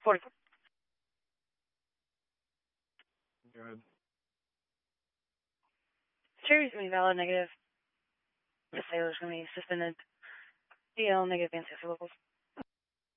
44. Go ahead. Jury's going to be valid, negative. The sailor's going to be suspended. DL, negative, and 6 locals.